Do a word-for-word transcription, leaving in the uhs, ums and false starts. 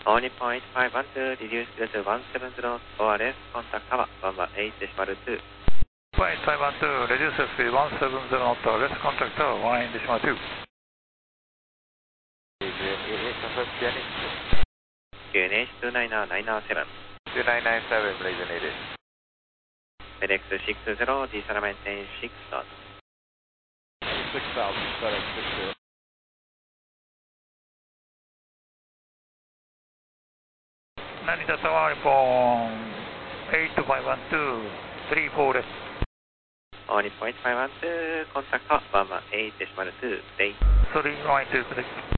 All Nippon eight five one two, reduce to one seven zero, O R S, contact tower one one eight decimal two. eight five one two, reduce speed one seven zero knot, let's contact tower one eight decimal two. Q N H two nine nine seven. two nine nine seven, Malaysia Native. FedEx six zero, diesel maintain six knot. six thousand, FedEx six zero. Narita Tower, Nippon eight five one two, three fourです。 All Nippon eight five one two, contact tower one one eight decimal two, stay. three one two、